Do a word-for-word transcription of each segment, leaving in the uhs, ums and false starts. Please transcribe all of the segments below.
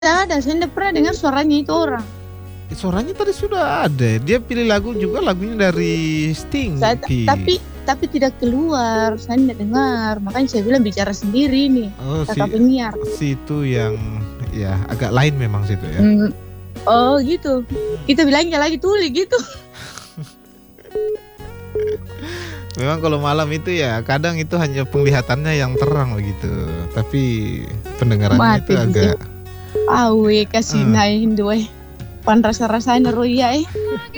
ada, saya ndak pernah dengar suaranya itu orang. Suaranya tadi sudah ada. Dia pilih lagu juga, lagunya dari Sting. Saya, tapi tapi tidak keluar, saya tidak dengar. Makanya saya bilang bicara sendiri nih. Oh, kakak si, penyiar. Si itu yang ya agak lain memang situ ya. Hmm. Oh gitu. Kita bilangnya lagi tuli gitu. Memang kalau malam itu ya kadang itu hanya penglihatannya yang terang begitu, tapi pendengarannya Mati itu agak awe kasih Hmm. naik dua. Pan rasa-rasanya roya eh.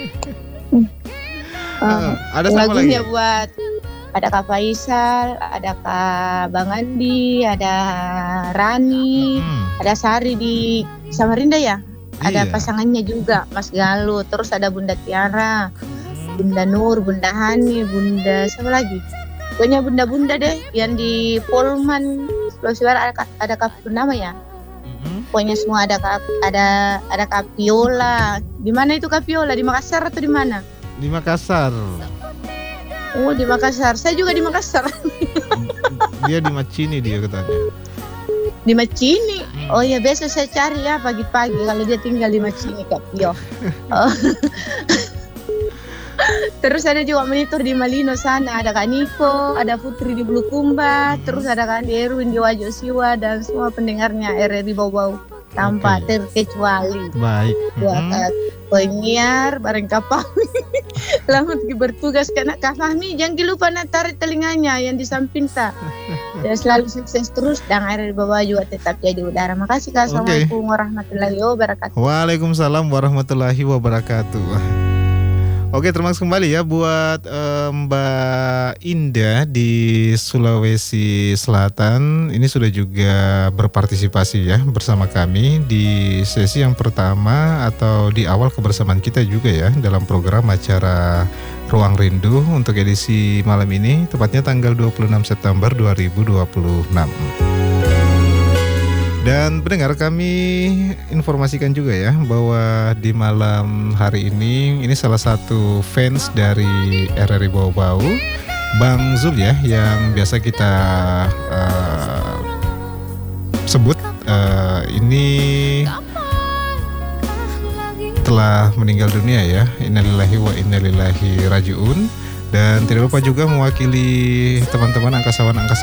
Uh, ada sama lagunya lagi. buat ada Kak Faisal, ada Kak Bang Andi, ada Rani, Hmm. ada Sari di Samarinda ya. Ada Iya. pasangannya juga Mas Galuh, terus ada Bunda Tiara, Bunda Nur, Bunda Hani, Bunda siapa lagi? Pokoknya bunda-bunda deh yang di Polman Sulawesi Barat ada ada Kak nama ya. Pokoknya semua ada kap, ada ada Kapiola. Di mana itu Kapiola? Di Makassar atau di mana? Di Makassar. Oh, di Makassar. Saya juga di Makassar. Dia di Macini dia katanya. Di Macini. Oh ya, besok saya cari ya pagi-pagi kalau dia tinggal di Macini Kapio. Oh. Terus ada juga monitor di Malino sana, ada Kak Niko, ada Putri di Bulukumba, hmm. terus ada Kak Erwin di Wajo Siwa dan semua pendengarnya R R I Bau-Bau tanpa okay. terkecuali. Baik. Buat hmm. penyiar bareng kapal. Selamat bertugas karena Kak Fahmi jangan lupa nak tarik telinganya yang di samping tak. Dan selalu sukses terus dan R R I Bau-Bau juga tetap jadi udara. Makasih Kak. Assalamualaikum okay. warahmatullahi wabarakatuh. Waalaikumsalam warahmatullahi wabarakatuh. Oke, terima kasih kembali ya buat um, Mbak Indah di Sulawesi Selatan. Ini sudah juga berpartisipasi ya bersama kami di sesi yang pertama atau di awal kebersamaan kita juga ya dalam program acara Ruang Rindu untuk edisi malam ini, tepatnya tanggal dua puluh enam September dua ribu dua puluh enam. Dan pendengar, kami informasikan juga ya bahwa di malam hari ini ini salah satu fans dari R R I Bau-Bau, Bang Zul ya, yang biasa kita uh, sebut uh, ini telah meninggal dunia ya. Innalillahi wa innalillahi rajiun. Dan tidak lupa juga mewakili teman-teman angkasawan-angkasawan